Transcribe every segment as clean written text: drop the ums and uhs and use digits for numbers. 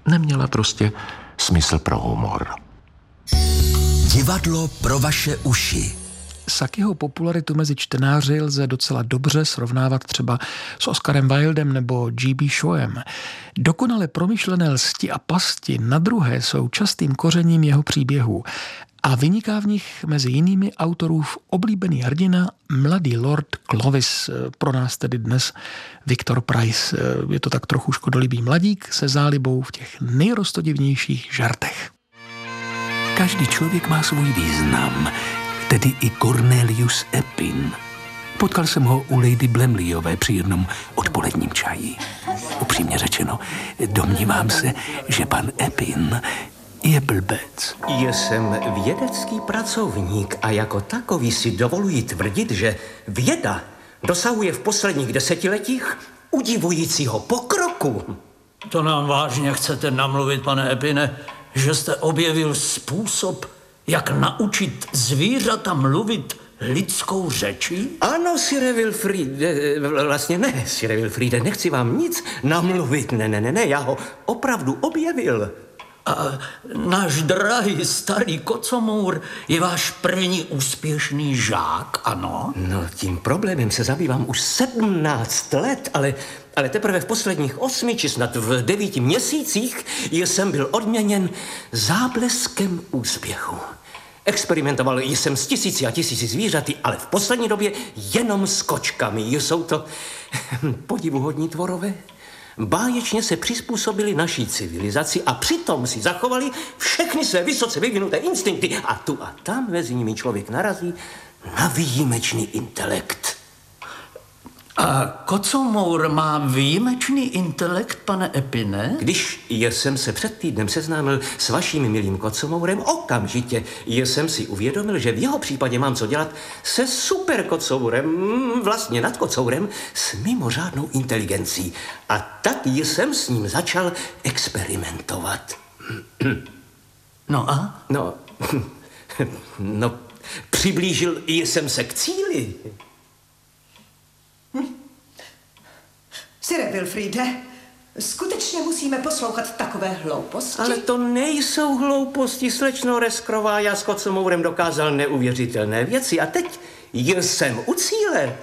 Neměla prostě smysl pro humor. Divadlo pro vaše uši. Sakiho popularitu mezi čtenáři lze docela dobře srovnávat třeba s Oscarem Wildem nebo G.B. Shawem. Dokonale promyšlené lsti a pasti na druhé jsou častým kořením jeho příběhů a vyniká v nich mezi jinými autorův oblíbený hrdina, mladý lord Clovis, pro nás tedy dnes Viktor Price. Je to tak trochu škodolibý mladík se zálibou v těch nejrostodivnějších žartech. Každý člověk má svůj význam, tedy i Cornelius Epin. Potkal jsem ho u Lady Blemleyové při jednom odpoledním čaji. Upřímně řečeno, domnívám se, že pan Epin je blbec. Jsem vědecký pracovník a jako takový si dovoluji tvrdit, že věda dosahuje v posledních desetiletích udivujícího pokroku. To nám vážně chcete namluvit, pane Epine, že jste objevil způsob, jak naučit zvířata mluvit lidskou řečí? Ano, Sire Wilfriede, vlastně ne, Sire Wilfriede, nechci vám nic namluvit, ne, já ho opravdu objevil. A náš drahý starý kocomour je váš první úspěšný žák, ano? No, tím problémem se zabývám už 17 let, ale teprve v posledních 8 či snad v 9 měsících jsem byl odměněn zábleskem úspěchu. Experimentoval jsem s tisíci a tisíci zvířaty, ale v poslední době jenom s kočkami. Jsou to podivuhodní tvorové. Báječně se přizpůsobili naší civilizaci a přitom si zachovali všechny své vysoce vyvinuté instinkty. A tu a tam mezi nimi člověk narazí na výjimečný intelekt. A kocomour má výjimečný intelekt, pane Epine? Když jsem se před týdnem seznámil s vaším milým kocomourem, okamžitě jsem si uvědomil, že v jeho případě mám co dělat se super kocourem, vlastně nad kocourem, s mimořádnou inteligencí. A tak jsem s ním začal experimentovat. No a? No, přiblížil jsem se k cíli. Sire Wilfriede, skutečně musíme poslouchat takové hlouposti? Ale to nejsou hlouposti, slečno Reskrová. Já s kocomourem dokázal neuvěřitelné věci a teď jsem u cíle.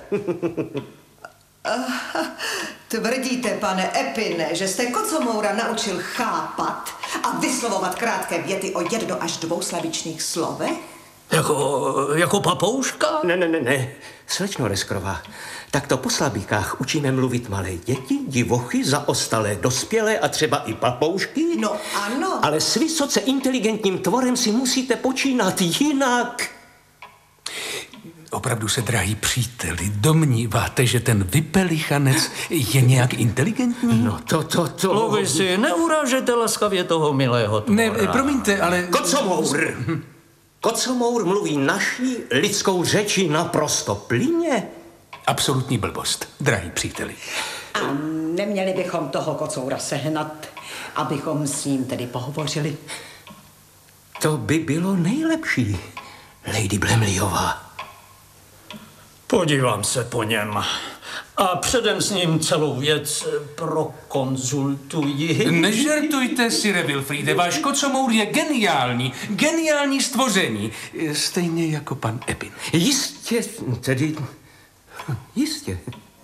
Tvrdíte, pane Epine, že jste kocomoura naučil chápat a vyslovovat krátké věty o 1 až 2 slabičných slovech? Jako papouška? Ne, slečno Reskrová. Takto po slabíkách učíme mluvit malé děti, divochy, zaostalé dospělé a třeba i papoušky. No ano. Ale s vysoce inteligentním tvorem si musíte počínat jinak. Opravdu se, drahý příteli, domníváte, že ten vypelichanec je nějak inteligentní? No to... Mluví si, neurážete laskavě toho milého tvora. Ne, promiňte, ale... Kocomour! Kocomour mluví naší lidskou řeči naprosto plynně. Absolutní blbost, drahý příteli. A neměli bychom toho kocoura sehnat, abychom s ním tedy pohovořili? To by bylo nejlepší, Lady Blemleyová. Podívám se po něm a předem s ním celou věc prokonzultuji. Nežertujte, Sire Wilfriede, váš kocomour je geniální stvoření, stejně jako pan Epin. Jistě, tedy... Jistě.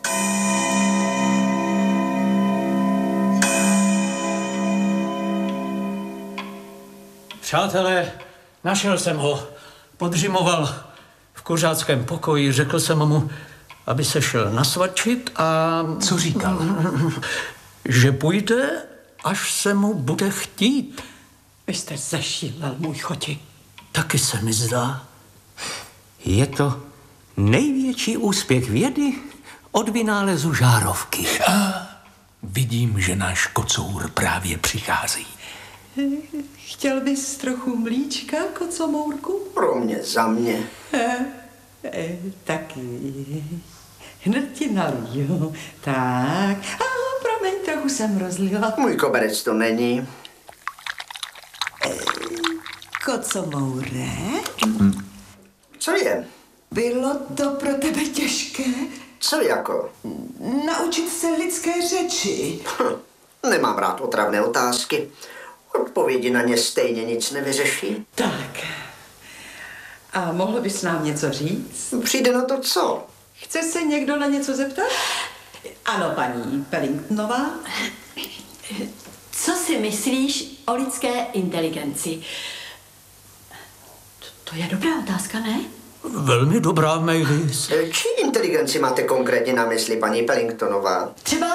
Přátelé, našel jsem ho. Podřimoval v kuřáckém pokoji. Řekl jsem mu, aby se šel nasvačit a... Co říkal? Že půjde, až se mu bude chtít. Vy jste zašílel, můj choti. Taky se mi zdá. Je to největší úspěch vědy od vynálezu žárovky. Vidím, že náš kocour právě přichází. Chtěl bys trochu mlíčka, kocomourku? Pro mě, za mě. Taky. Hned ti naliju. Tak. Promiň, trochu jsem rozlila. Můj koberec to není. Kocomoure? Co je? Bylo to pro tebe těžké? Co jako? Naučit se lidské řeči. Nemám rád otravné otázky. Odpovědi na ně stejně nic nevyřeší. Tak. A mohl bys nám něco říct? Přijde na to co? Chce se někdo na něco zeptat? Ano, paní Pellingtonová. Co si myslíš o lidské inteligenci? To je dobrá otázka, ne? Velmi dobrá, Mavis. Čí inteligenci máte konkrétně na mysli, paní Pellingtonová?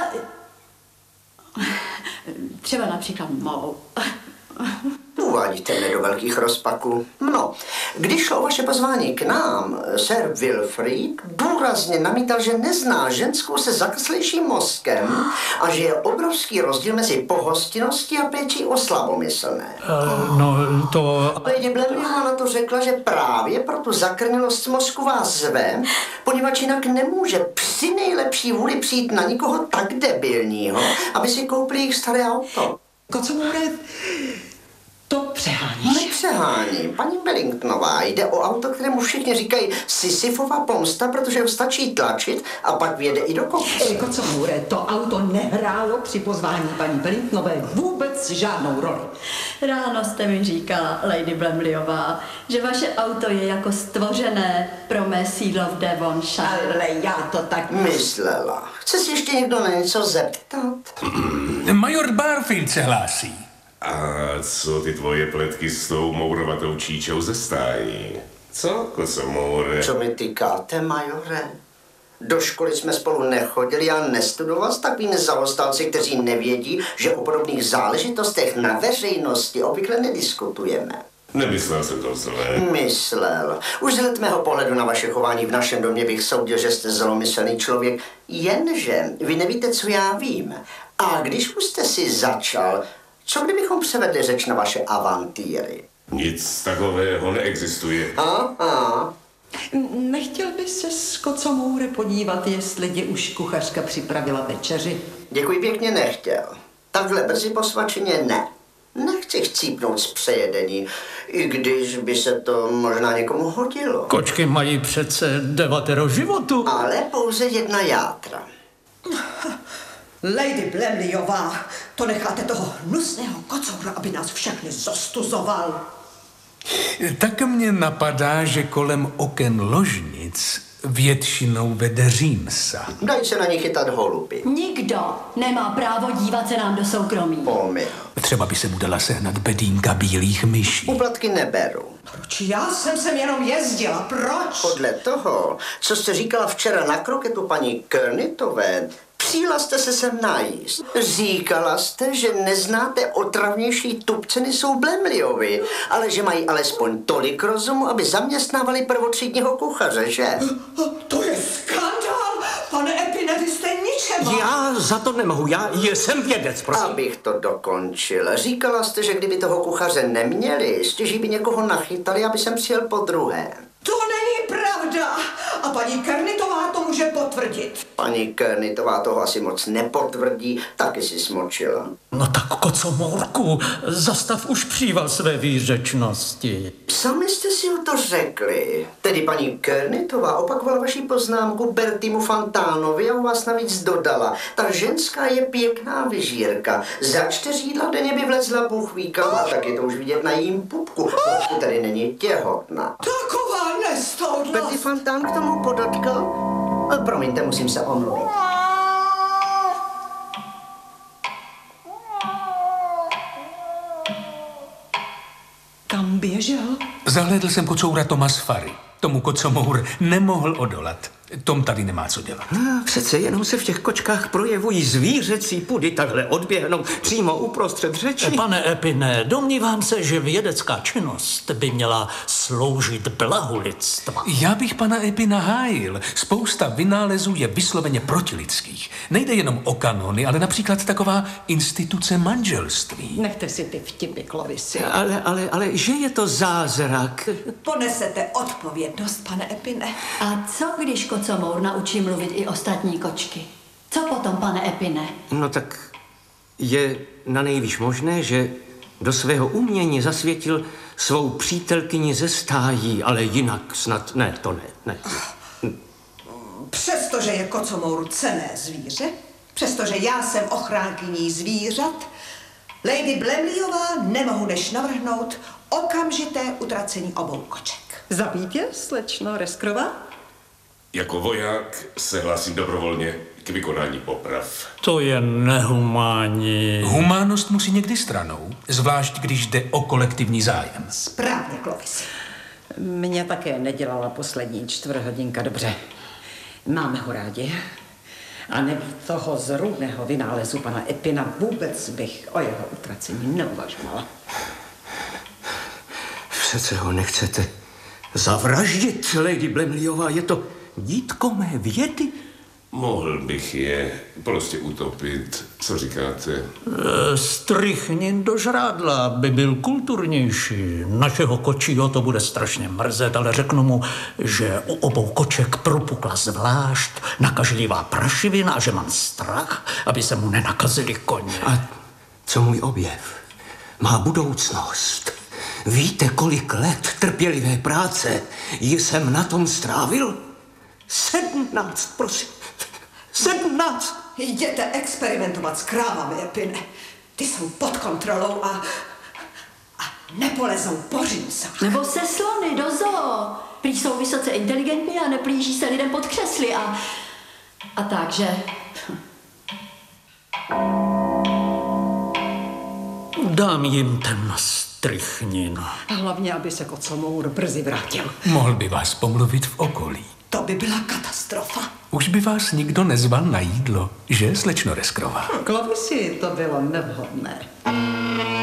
Třeba například mou. Uvádíte mě do velkých rozpaků. No, když šlo o vaše pozvání k nám, Sir Wilfrid důrazně namítal, že nezná ženskou se zakyslejším mozkem a že je obrovský rozdíl mezi pohostinností a péčí o slabomyslné. No, to... Lady Blemleyová na to řekla, že právě pro tu zakrnělost mozku vás zve, poněvadž jinak nemůže při nejlepší vůli přijít na nikoho tak debilního, aby si koupili jejich staré auto. Kocomoure, to přeháníš. Nepřeháním. Paní Pellingtonová, jde o auto, kterému všichni říkají Sisyfova pomsta, protože ho stačí tlačit a pak vjede i do kopce. Kocomoure, to auto nehrálo při pozvání paní Pellingtonové vůbec žádnou roli. Ráno jste mi říkala, Lady Blemleyová, že vaše auto je jako stvořené pro mé sídlo v Devonshire. Ale já to tak... Myslela. Chce si ještě někdo na něco zeptat? Major Barfield se hlásí. A co ty tvoje pletky s tou mourovatou číčou ze stájí? Co, Kocomoure? Co mi tykáte, majore? Do školy jsme spolu nechodili a nestudoval s takovými zaostalci, kteří nevědí, že o podobných záležitostech na veřejnosti obvykle nediskutujeme. Nemyslel jsem to zlé. Myslel. Už z let mého pohledu na vaše chování v našem domě bych soudil, že jste zlomyslný člověk. Jenže vy nevíte, co já vím. A když už jste si začal, co kdybychom převedli řeč na vaše avantýry? Nic takového neexistuje. Aha. Nechtěl by se s Kocomoure podívat, jestli ti už kuchařka připravila večeři? Děkuji pěkně, nechtěl. Takhle brzy po svačině ne. Nechci chcípnout z přejedení, i když by se to možná někomu hodilo. Kočky mají přece 9 životů. Ale pouze jedna játra. Lady Blemleyová, to necháte toho hnusného kocoura, aby nás všechny zostuzoval. Tak mě napadá, že kolem oken ložnic většinou vede římsa. Dají se na ní chytat holuby. Nikdo nemá právo dívat se nám do soukromí. Pomyl. Třeba by se mu dala sehnat bedínka bílých myší. Úplatky neberu. Proč? Já jsem sem jenom jezdila, proč? Podle toho, co jste říkala včera na kroketu paní Kernitové, přijela jste se sem najíst. Říkala jste, že neznáte otravnější tupceny jsou Blemleyovi, ale že mají alespoň tolik rozumu, aby zaměstnávali prvotřídního kuchaře, že? To je skandál! Pane Epine, vy jste ničema! Já za to nemohu, já jsem vědec, prosím. Abych to dokončil. Říkala jste, že kdyby toho kuchaře neměli, stěží by někoho nachytali, aby sem přijel po druhé. To není pravda! A paní Kernitová to může potvrdit. Paní Kernitová toho asi moc nepotvrdí, taky si smočila. No tak, Kocomourku, zastav už příval své výřečnosti. Sami jste si o to řekli. Tedy paní Kernitová opakovala vaši poznámku Bertimu Fantánovi a u vás navíc dodala. Ta ženská je pěkná vyžírka. Za 4 jídla denně by vlezla Bůh ví kam, a tak je to už vidět na jím pupku, pokud tedy není těhotná. Taková nestoudlost! Berti Fantán k tomu podotkl? Promiňte, musím se omluvit. Kam běžel? Zahlédl jsem kocoura Thomas Fary. Tomu Kocomour nemohl odolat. Tom tady nemá co dělat. Přece jenom se v těch kočkách projevují zvířecí pudy, takhle odběhnou přímo uprostřed řeči. Pane Epine, domnívám se, že vědecká činnost by měla sloužit blahu lidstva. Já bych pana Epina hájil. Spousta vynálezů je vysloveně protilidských. Nejde jenom o kanony, ale například taková instituce manželství. Nechte si ty vtipy, Clovisy. Ale že je to zázrak. Ponesete odpovědnost, pane Epine. A co když Kocomour naučí mluvit i ostatní kočky? Co potom, pane Epine? No tak je na nejvíc možné, že do svého umění zasvětil svou přítelkyni ze stájí, ale jinak snad ne. Přestože je Kocomour cenné zvíře, Přestože já jsem ochránkyní zvířat, Lady Blemleyová nemohu než navrhnout okamžité utracení obou koček. Zabít je, slečno Reskrová? Jako voják se hlásím dobrovolně k vykonání poprav. To je nehumánní. Humánnost musí někdy stranou, zvlášť když jde o kolektivní zájem. Správně, Clovis. Mě také nedělala poslední čtvrthodinka dobře. Máme ho rádi. A nebýt toho zrůdného vynálezu pana Epina, vůbec bych o jeho utracení neuvažovala. Přece ho nechcete zavraždit, Lady Blemleyová, je to dítko mé vědy. Mohl bych je prostě utopit. Co říkáte? Strychnin do žrádla, aby byl kulturnější. Našeho kočího to bude strašně mrzet, ale řeknu mu, že u obou koček propukla zvlášť nakažlivá prašivina a že mám strach, aby se mu nenakazili koně. A co můj objev? Má budoucnost. Víte, kolik let trpělivé práce jsem na tom strávil? 17, prosím. 17. Jděte experimentovat s krávami, Epine. Ty jsou pod kontrolou a nepolezou po římsách. Nebo se slony do zoo. Prý jsou vysoce inteligentní a neplíží se lidem pod křesly a takže... Dám jim ten strychnin. A hlavně, aby se Kocomour brzy vrátil. Mohl by vás pomluvit v okolí. To by byla katastrofa. Už by vás nikdo nezval na jídlo, že, slečno Reskrová? Clovisi, to bylo nevhodné.